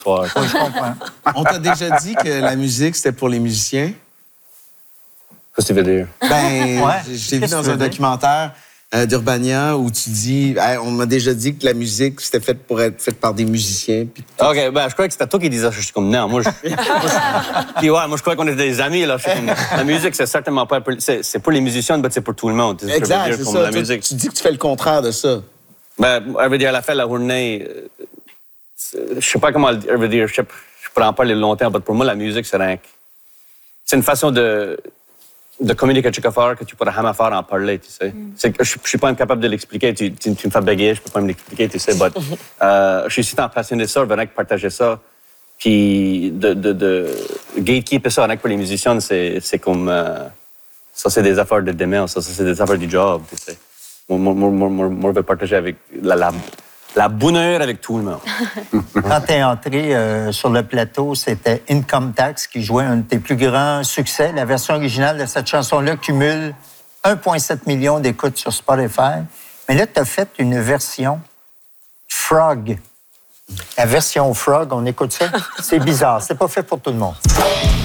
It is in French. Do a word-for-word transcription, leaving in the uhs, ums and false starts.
Oui, je comprends. On t'a déjà dit que la musique, c'était pour les musiciens? Qu'est-ce que tu veux dire? Ben, Ouais. j'ai vu Qu'est-ce dans que tu un veux dire? documentaire euh, d'Urbania où tu dis, hey, on m'a déjà dit que la musique, c'était fait pour être faite par des musiciens. Puis OK, ben, je croyais que c'était toi qui disais ça. Je suis comme, non, moi, je... moi, je... Puis ouais, moi, je croyais qu'on était des amis, là. Je suis comme, la musique, c'est certainement pas... Pour... C'est, c'est pour les musiciens, mais c'est pour tout le monde. C'est ce que je veux exact, dire, c'est comme ça. la Toi, musique. tu dis que tu fais le contraire de ça. Ben, je veux dire, à la fin de la journée, euh, je sais pas comment le dire. Je veux dire, je, sais, je pourrais en parler longtemps, mais pour moi, la musique, c'est rien que... C'est une façon de... de communiquer quelque chose que tu pourrais jamais faire en parler, tu sais. Mm. C'est que je, je suis pas capable de l'expliquer. Tu, tu, tu me fais bégayer, je peux pas me l'expliquer, tu sais. But, euh, je suis si tant passionné de ça, je venais partager ça. Puis de, de, de gatekeeper ça avec pour les musiciens, c'est, c'est comme... Euh, ça, c'est des affaires de demain, ça, ça c'est des affaires du job, tu sais. Moi, moi, moi, moi, moi, je vais partager avec la, la, la bonheur avec tout le monde. Quand tu es entré euh, sur le plateau, c'était Income Tax qui jouait un de tes plus grands succès. La version originale de cette chanson-là cumule un virgule sept million d'écoutes sur Spotify. Mais là, tu as fait une version Frog. La version Frog, on écoute ça? C'est bizarre, c'est pas fait pour tout le monde.